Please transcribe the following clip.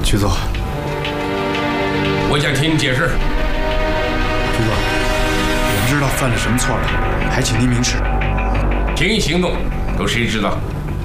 局座， 我想听你解释。 局座，我不知道犯了什么错了，还请您明示。 听行动，都谁知道？